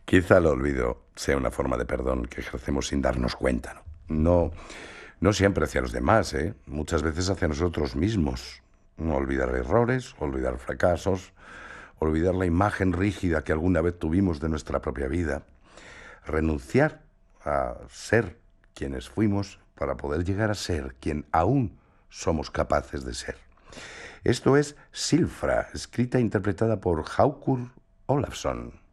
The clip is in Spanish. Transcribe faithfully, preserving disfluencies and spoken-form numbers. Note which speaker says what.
Speaker 1: Quizá el olvido sea una forma de perdón que ejercemos sin darnos cuenta, ¿no? No, no siempre hacia los demás, ¿eh? Muchas veces hacia nosotros mismos. No olvidar errores, olvidar fracasos, olvidar la imagen rígida que alguna vez tuvimos de nuestra propia vida. Renunciar a ser quienes fuimos para poder llegar a ser quien aún somos capaces de ser. Esto es Silfra, escrita e interpretada por Haukur Olafsson.